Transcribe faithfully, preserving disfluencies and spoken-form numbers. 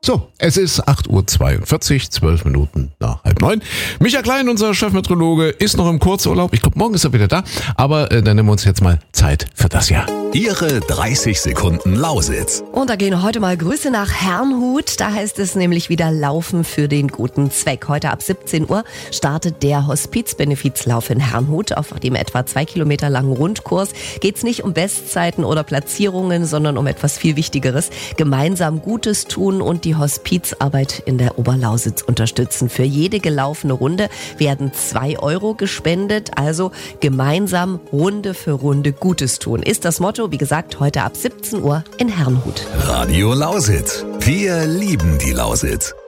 So, es ist acht Uhr zweiundvierzig, zwölf Minuten nach halb neun. Micha Klein, unser Chefmeteorologe, ist noch im Kurzurlaub. Ich glaube, morgen ist er wieder da. Aber äh, dann nehmen wir uns jetzt mal Zeit für das Jahr. Ihre dreißig Sekunden Lausitz. Und da gehen heute mal Grüße nach Herrnhut. Da heißt es nämlich wieder Laufen für den guten Zweck. Heute ab siebzehn Uhr startet der Hospizbenefizlauf in Herrnhut. Auf dem etwa zwei Kilometer langen Rundkurs geht es nicht um Bestzeiten oder Platzierungen, sondern um etwas viel Wichtigeres. Gemeinsam Gutes tun und die Hospizarbeit in der Oberlausitz unterstützen. Für jede gelaufene Runde werden zwei Euro gespendet. Also gemeinsam Runde für Runde Gutes tun. Ist das Motto, wie gesagt, heute ab siebzehn Uhr in Herrnhut. Radio Lausitz. Wir lieben die Lausitz.